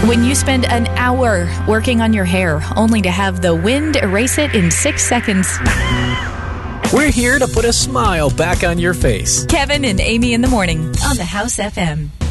When you spend an hour working on your hair only to have the wind erase it in 6 seconds. We're here to put a smile back on your face. Kevin and Amy in the morning on the House FM.